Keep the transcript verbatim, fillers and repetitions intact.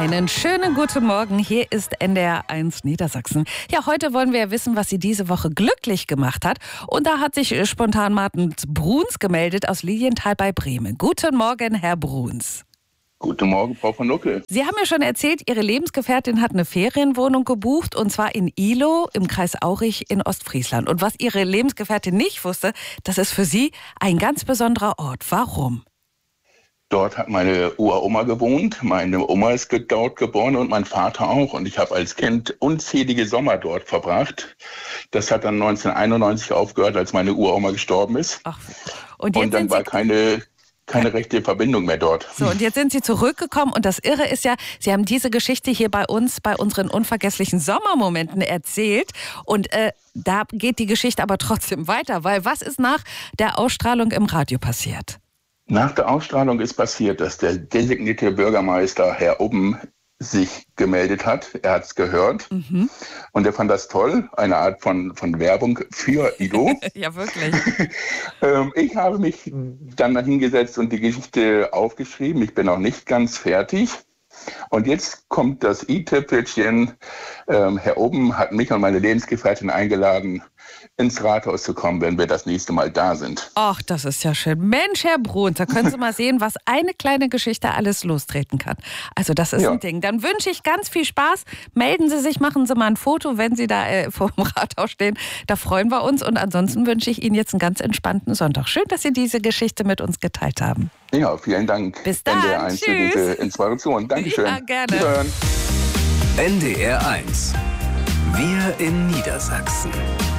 Einen schönen guten Morgen. Hier ist N D R eins Niedersachsen. Ja, heute wollen wir ja wissen, was Sie diese Woche glücklich gemacht hat. Und da hat sich spontan Martin Bruns gemeldet aus Lilienthal bei Bremen. Guten Morgen, Herr Bruns. Guten Morgen, Frau von Lucke. Sie haben ja schon erzählt, Ihre Lebensgefährtin hat eine Ferienwohnung gebucht, und zwar in Ihlow im Kreis Aurich in Ostfriesland. Und was Ihre Lebensgefährtin nicht wusste, das ist für Sie ein ganz besonderer Ort. Warum? Dort hat meine Uroma gewohnt. Meine Oma ist dort geboren und mein Vater auch. Und ich habe als Kind unzählige Sommer dort verbracht. Das hat dann neunzehnhunderteinundneunzig aufgehört, als meine Uroma gestorben ist. Ach, und, jetzt und dann sind war Sie keine... keine rechte Verbindung mehr dort. So, und jetzt sind Sie zurückgekommen, und das Irre ist ja, Sie haben diese Geschichte hier bei uns, bei unseren unvergesslichen Sommermomenten erzählt, und äh, da geht die Geschichte aber trotzdem weiter, weil was ist nach der Ausstrahlung im Radio passiert? Nach der Ausstrahlung ist passiert, dass der designierte Bürgermeister, Herr Oben, sich gemeldet hat. Er hat es gehört. Mhm. Und er fand das toll, eine Art von, von Werbung für Ihlow. Ja, wirklich. ähm, ich habe mich dann hingesetzt und die Geschichte aufgeschrieben. Ich bin noch nicht ganz fertig. Und jetzt kommt das i-Tüpfelchen. Ähm, Herr Oben hat mich und meine Lebensgefährtin eingeladen, ins Rathaus zu kommen, wenn wir das nächste Mal da sind. Ach, das ist ja schön. Mensch, Herr Bruns, da können Sie mal sehen, was eine kleine Geschichte alles lostreten kann. Also das ist ja ein Ding. Dann wünsche ich ganz viel Spaß. Melden Sie sich, machen Sie mal ein Foto, wenn Sie da äh, vor dem Rathaus stehen. Da freuen wir uns. Und ansonsten wünsche ich Ihnen jetzt einen ganz entspannten Sonntag. Schön, dass Sie diese Geschichte mit uns geteilt haben. Ja, vielen Dank. Bis dann. N D R eins für diese Inspiration. Dankeschön. Ja, gerne. Wiederhören. N D R eins. Wir in Niedersachsen.